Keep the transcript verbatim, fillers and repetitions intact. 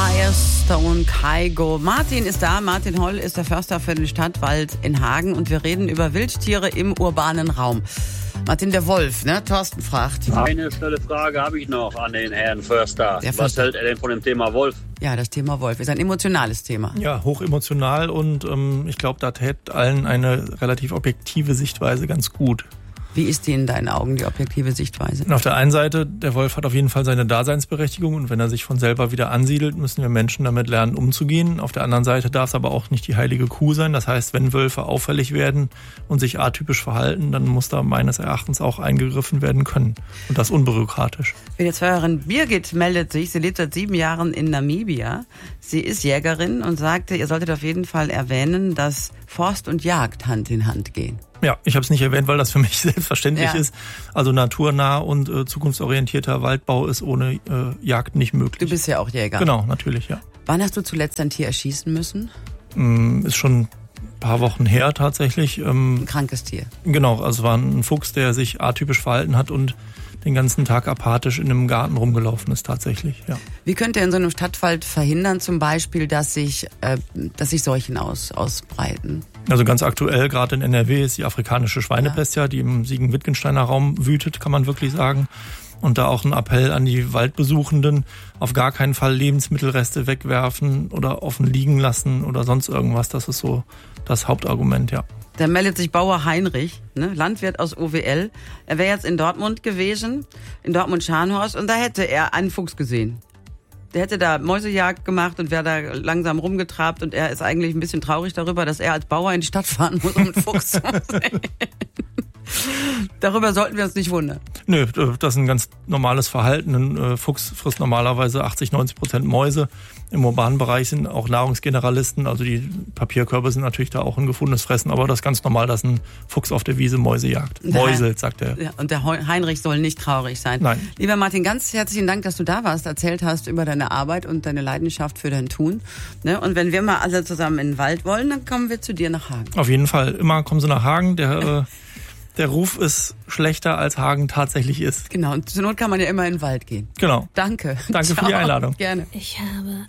Firestone Kygo. Martin ist da. Martin Holl ist der Förster für den Stadtwald in Hagen und wir reden über Wildtiere im urbanen Raum. Martin, der Wolf, ne? Thorsten fragt. Eine schnelle Frage habe ich noch an den Herrn Förster. Der Was Förster. hält er denn von dem Thema Wolf? Ja, das Thema Wolf ist ein emotionales Thema. Ja, hochemotional und ähm, ich glaube, da tät allen eine relativ objektive Sichtweise ganz gut. Wie ist die in deinen Augen, die objektive Sichtweise? Auf der einen Seite, der Wolf hat auf jeden Fall seine Daseinsberechtigung und wenn er sich von selber wieder ansiedelt, müssen wir Menschen damit lernen, umzugehen. Auf der anderen Seite darf es aber auch nicht die heilige Kuh sein. Das heißt, wenn Wölfe auffällig werden und sich atypisch verhalten, dann muss da meines Erachtens auch eingegriffen werden können. Und das unbürokratisch. Jetzt Hörerin Birgit meldet sich. Sie lebt seit sieben Jahren in Namibia. Sie ist Jägerin und sagte, ihr solltet auf jeden Fall erwähnen, dass Forst und Jagd Hand in Hand gehen. Ja, ich habe es nicht erwähnt, weil das für mich selbstverständlich Ja. ist. Also naturnah und äh, zukunftsorientierter Waldbau ist ohne äh, Jagd nicht möglich. Du bist ja auch Jäger. Genau, natürlich, ja. Wann hast du zuletzt ein Tier erschießen müssen? Mm, ist schon ein paar Wochen her tatsächlich. Ähm, Ein krankes Tier. genau, also es war ein Fuchs, der sich atypisch verhalten hat und den ganzen Tag apathisch in einem Garten rumgelaufen ist tatsächlich, ja. Wie könnt ihr in so einem Stadtwald verhindern, zum Beispiel, dass sich, äh, dass sich Seuchen aus, ausbreiten? Also ganz aktuell, gerade in N R W, ist die afrikanische Schweinepest ja, die im Siegen-Wittgensteiner Raum wütet, kann man wirklich sagen. Und da auch ein Appell an die Waldbesuchenden, auf gar keinen Fall Lebensmittelreste wegwerfen oder offen liegen lassen oder sonst irgendwas. Das ist so das Hauptargument, ja. Da meldet sich Bauer Heinrich, ne, Landwirt aus O W L. Er wäre jetzt in Dortmund gewesen, in Dortmund-Scharnhorst, und da hätte er einen Fuchs gesehen. Der hätte da Mäusejagd gemacht und wäre da langsam rumgetrabt und er ist eigentlich ein bisschen traurig darüber, dass er als Bauer in die Stadt fahren muss, um einen Fuchs zu sehen. Darüber sollten wir uns nicht wundern. Nö, das ist ein ganz normales Verhalten. Ein Fuchs frisst normalerweise achtzig, neunzig Prozent Mäuse. Im urbanen Bereich sind auch Nahrungsgeneralisten, also die Papierkörbe sind natürlich da auch ein gefundenes Fressen, aber das ist ganz normal, dass ein Fuchs auf der Wiese Mäuse jagt. Mäuselt, sagt er. Ja, und der Heinrich soll nicht traurig sein. Nein. Lieber Martin, ganz herzlichen Dank, dass du da warst, erzählt hast über deine Arbeit und deine Leidenschaft für dein Tun. Ne? Und wenn wir mal alle zusammen in den Wald wollen, dann kommen wir zu dir nach Hagen. Auf jeden Fall. Immer kommen sie nach Hagen. Der, äh, der Ruf ist schlechter, als Hagen tatsächlich ist. Genau, und zur Not kann man ja immer in den Wald gehen. Genau. Danke. Danke für die Ciao. Einladung. Gerne. Ich habe